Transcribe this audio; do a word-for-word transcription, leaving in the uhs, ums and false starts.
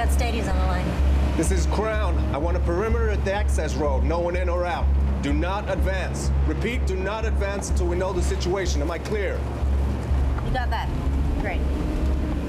got Stadies on the line. This is Crown. I want a perimeter at the access road. No one in or out. Do not advance. Repeat, do not advance until we know the situation. Am I clear? You got that. Great.